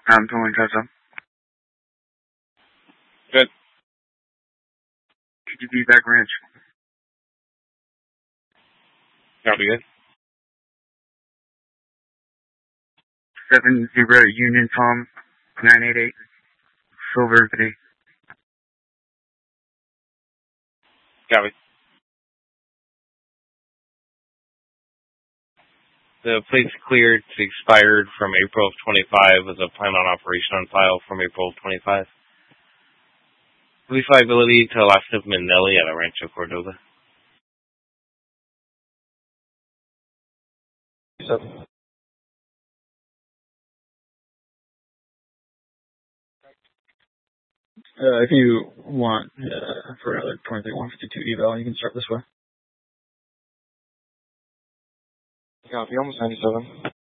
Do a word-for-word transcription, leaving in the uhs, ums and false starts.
I'm doing good. Good. Could you be back ranch? That'll be good. Seven zero Union Tom nine eight eight Silver City. Copy. The plate's cleared, expired from April of twenty-five with a plan on operation on file from April of twenty-five. Police liability to Alaska Minelli at a Rancho Cordova. Seven. Uh, if you want uh, for another twenty-three one fifty-two eval, you can start this way. Copy, almost ninety-seven.